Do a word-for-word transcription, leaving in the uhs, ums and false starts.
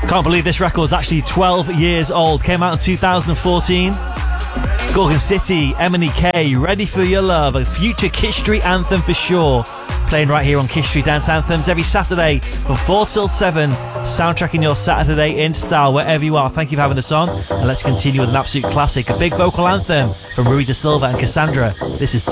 Can't believe this record's actually twelve years old. Came out in two thousand fourteen. Gorgon City, Emily K, Ready for Your Love, a future Kish Street anthem for sure. Playing right here on Kish Street Dance Anthems every Saturday from four till seven. Soundtracking your Saturday in style wherever you are. Thank you for having us on. And let's continue with an absolute classic, a big vocal anthem from Rui da Silva and Cassandra. This is